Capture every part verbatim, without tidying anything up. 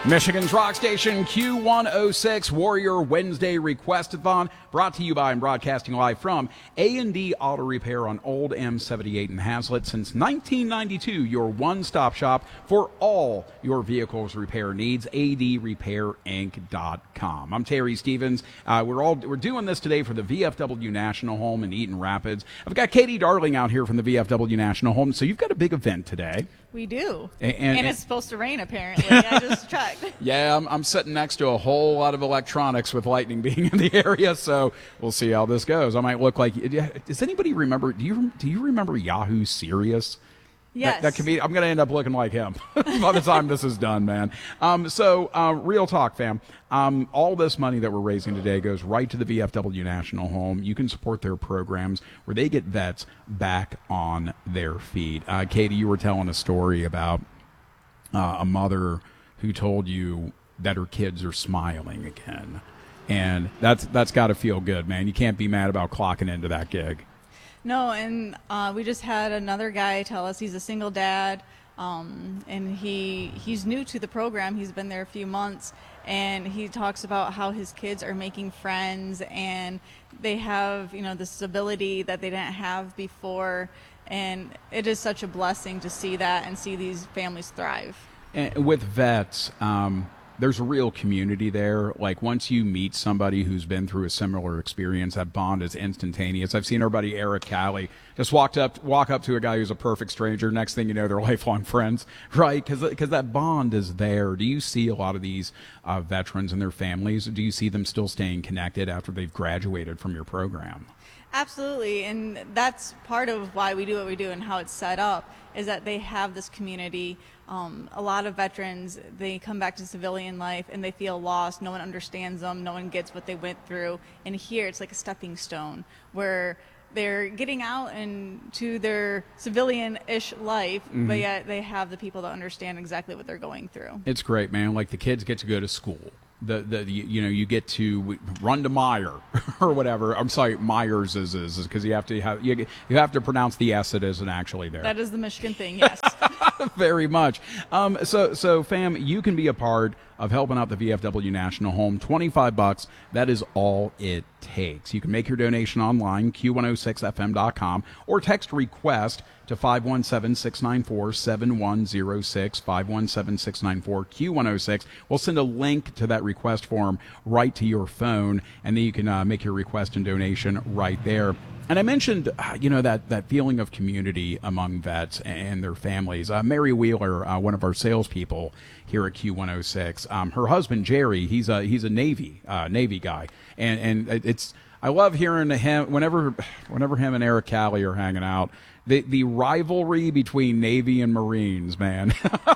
Michigan's rock station Q one oh six Warrior Wednesday Requestathon, brought to you by and broadcasting live from A and D Auto Repair on Old M seventy-eight in Hazlet. Since nineteen ninety-two, your one-stop shop for all your vehicle's repair needs, A D repair inc dot com. I'm Terry Stevens. Uh, we're all we're doing this today for the V F W National Home in Eaton Rapids. I've got Katie Darling out here from the V F W National Home, so you've got a big event today. We do. And, and, and it's supposed to rain, apparently. I just checked. Yeah, I'm, I'm sitting next to a whole lot of electronics with lightning being in the area, so we'll see how this goes. I might look like... Does anybody remember... Do you do you remember Yahoo Serious? Yes. That, that could be, I'm going to end up looking like him by the time this is done, man. Um, so, uh, real talk, fam. Um, all this money that we're raising today goes right to the V F W National Home. You can support their programs where they get vets back on their feet. Uh, Katie, you were telling a story about uh, a mother who told you that her kids are smiling again. And that's that's got to feel good, man. You can't be mad about clocking into that gig. No, and uh, we just had another guy tell us he's a single dad, um, and he he's new to the program. He's been there a few months, and he talks about how his kids are making friends, and they have, you know, this ability that they didn't have before, and it is such a blessing to see that and see these families thrive. And with vets, um, there's a real community there. Like, once you meet somebody who's been through a similar experience, that bond is instantaneous. I've seen our buddy Eric Callie just walked up, walk up to a guy who's a perfect stranger. Next thing you know, they're lifelong friends, right? Because because that bond is there. Do you see a lot of these uh, veterans and their families? Do you see them still staying connected after they've graduated from your program? Absolutely, and that's part of why we do what we do and how it's set up, is that they have this community. Um, a lot of veterans, they come back to civilian life and they feel lost. No one understands them. No one gets what they went through. And here it's like a stepping stone where they're getting out into their civilian-ish life, mm-hmm. but yet they have the people that understand exactly what they're going through. It's great, man. Like, the kids get to go to school. The, the you, you know, you get to run to Meyer or whatever. I'm sorry, Myers is is because you have to have you, you have to pronounce the S. It isn't actually there. That is the Michigan thing, yes. Very much. Um, so so fam, you can be a part of helping out the V F W National Home. twenty-five bucks. That is all it takes. You can make your donation online, Q one oh six F M dot com, or text request to five one seven, six nine four, seven one zero six, five one seven, six nine four, Q one oh six. We'll send a link to that request form right to your phone, and then you can uh, make your request and donation right there. And I mentioned, uh, you know, that, that feeling of community among vets and their families. Uh, Mary Wheeler, uh, one of our salespeople here at Q one oh six, um, her husband, Jerry, he's a, he's a Navy, uh, Navy guy. And, and it's, I love hearing him, whenever, whenever him and Eric Callie are hanging out, the, the rivalry between Navy and Marines, man.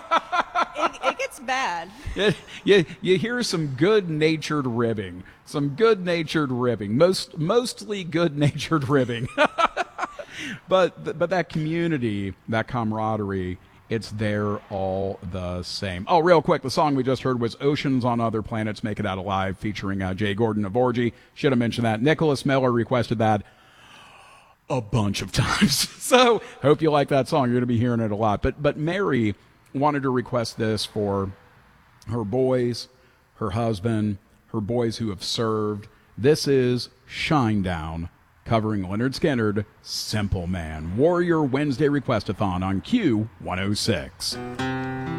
it, it gets bad. It, you, you hear some good-natured ribbing, some good-natured ribbing, most mostly good-natured ribbing. but but that community, that camaraderie, it's there all the same. Oh, real quick, the song we just heard was Oceans on Other Planets Make It Out Alive, featuring uh, Jay Gordon of Orgy. Should have mentioned that. Nicholas Miller requested that a bunch of times. So hope you like that song. You're going to be hearing it a lot. But but Mary wanted to request this for her boys, her husband, her boys who have served. This is Shinedown, covering Lynyrd Skynyrd, Simple Man. Warrior Wednesday Requestathon on Q one oh six.